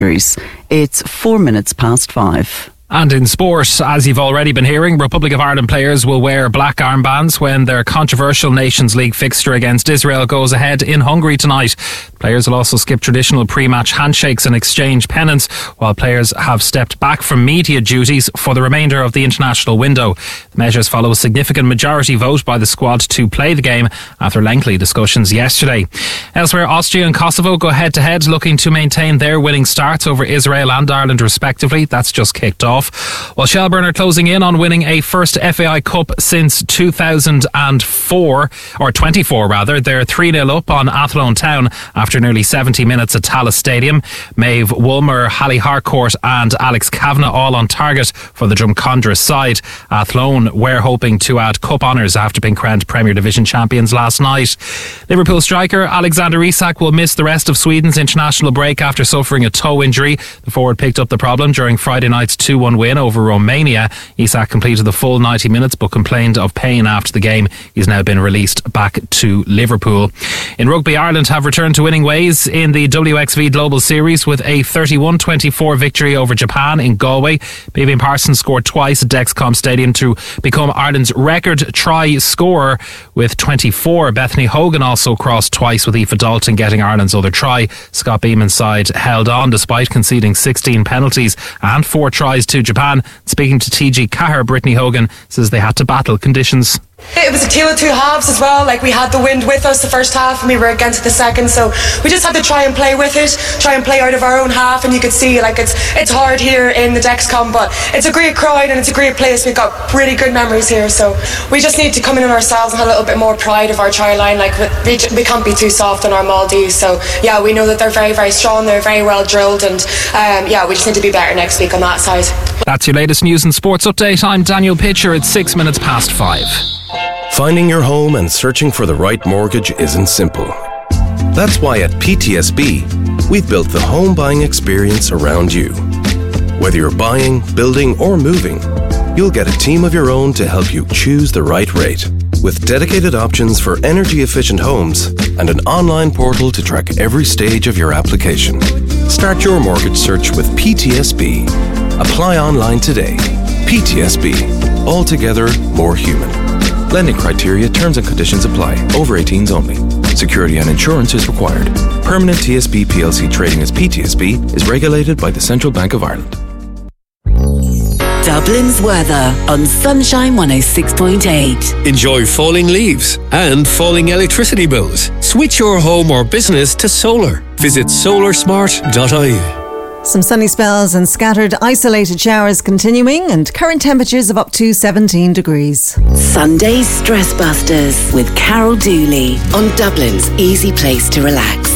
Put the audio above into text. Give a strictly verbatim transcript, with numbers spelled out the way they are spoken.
It's four minutes past five. And in sport, as you've already been hearing, Republic of Ireland players will wear black armbands when their controversial Nations League fixture against Israel goes ahead in Hungary tonight. Players will also skip traditional pre-match handshakes and exchange pennants, while players have stepped back from media duties for the remainder of the international window. The measures follow a significant majority vote by the squad to play the game after lengthy discussions yesterday. Elsewhere, Austria and Kosovo go head-to-head, looking to maintain their winning starts over Israel and Ireland respectively. That's just kicked off. While Shelbourne are closing in on winning a first F A I Cup since two thousand four, or twenty-four rather, they're three nil up on Athlone Town after nearly seventy minutes at Tallaght Stadium. Maeve Woolmer, Hallie Harcourt and Alex Kavanagh all on target for the Drumcondra side. Athlone were hoping to add cup honours after being crowned Premier Division champions last night. Liverpool striker Alexander Isak will miss the rest of Sweden's international break after suffering a toe injury. The forward picked up the problem during Friday night's two one win over Romania. Isak completed the full ninety minutes but complained of pain after the game. He's now been released back to Liverpool. In rugby, Ireland have returned to winning ways in the W X V Global Series with a thirty-one twenty-four victory over Japan in Galway. Beibhinn Parsons scored twice at Dexcom Stadium to become Ireland's record try scorer with twenty-four. Bethany Hogan also crossed twice, with Aoife Dalton getting Ireland's other try. Scott Beeman's side held on despite conceding sixteen penalties and four tries to Japan. Speaking to T G Cahir, Brittany Hogan says they had to battle conditions. It was a tale of two halves as well. Like, we had the wind with us the first half and we were against the second, so we just had to try and play with it, try and play out of our own half. And you could see, like, it's it's hard here in the Dexcom, but it's a great crowd and it's a great place. We've got pretty good memories here, so we just need to come in on ourselves and have a little bit more pride of our try line. Like, we, we can't be too soft on our Maldives, so yeah, we know that they're very very strong, they're very well drilled, and um, yeah, we just need to be better next week on that side. That's your latest news and sports update. I'm Daniel Pitcher. It's six minutes past five. Finding your home and searching for the right mortgage isn't simple. That's why at P T S B, we've built the home buying experience around you. Whether you're buying, building, or moving, you'll get a team of your own to help you choose the right rate. With dedicated options for energy-efficient homes and an online portal to track every stage of your application. Start your mortgage search with P T S B. Apply online today. P T S B. Altogether more human. Lending criteria, terms and conditions apply. Over eighteens only. Security and insurance is required. Permanent T S B P L C trading as P T S B is regulated by the Central Bank of Ireland. Dublin's weather on Sunshine one oh six point eight. Enjoy falling leaves and falling electricity bills. Switch your home or business to solar. Visit solar smart dot I E. Some sunny spells and scattered isolated showers continuing, and current temperatures of up to seventeen degrees. Sunday's Stress Busters with Carol Dooley on Dublin's easy place to relax.